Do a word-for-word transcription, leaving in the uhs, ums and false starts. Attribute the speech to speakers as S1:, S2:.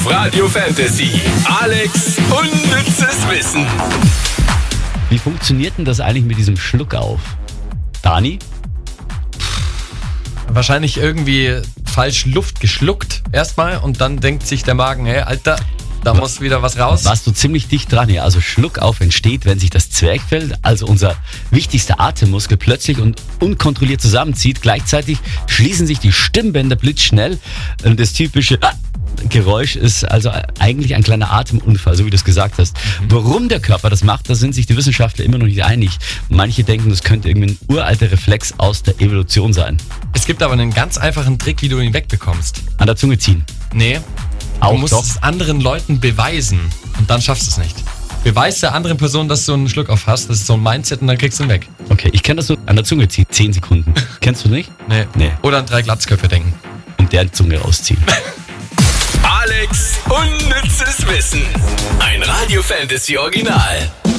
S1: Radio Fantasy. Alex unnützes Wissen.
S2: Wie funktioniert denn das eigentlich mit diesem Schluck auf? Dani?
S3: Wahrscheinlich irgendwie falsch Luft geschluckt erstmal und dann denkt sich der Magen, hey Alter, da muss wieder was raus.
S2: Warst du ziemlich dicht dran, ja. Also Schluck auf entsteht, wenn sich das Zwerchfell, also unser wichtigster Atemmuskel, plötzlich und unkontrolliert zusammenzieht. Gleichzeitig schließen sich die Stimmbänder blitzschnell. Und das typische Geräusch ist also eigentlich ein kleiner Atemunfall, so wie du es gesagt hast. Mhm. Warum der Körper das macht, da sind sich die Wissenschaftler immer noch nicht einig. Manche denken, das könnte irgendwie ein uralter Reflex aus der Evolution sein.
S3: Es gibt aber einen ganz einfachen Trick, wie du ihn wegbekommst.
S2: An der Zunge ziehen.
S3: Nee,
S2: Auch
S3: du musst
S2: doch.
S3: es anderen Leuten beweisen und dann schaffst du es nicht. Beweis der anderen Person, dass du einen Schluck auf hast, das ist so ein Mindset und dann kriegst du ihn weg.
S2: Okay, ich kenne das so, an der Zunge ziehen, zehn Sekunden. Kennst du nicht?
S3: Nee.
S2: Nee.
S3: Oder an drei Glatzköpfe denken.
S2: Und der Zunge rausziehen.
S1: Alex unnützes Wissen. Ein Radio Fantasy Original.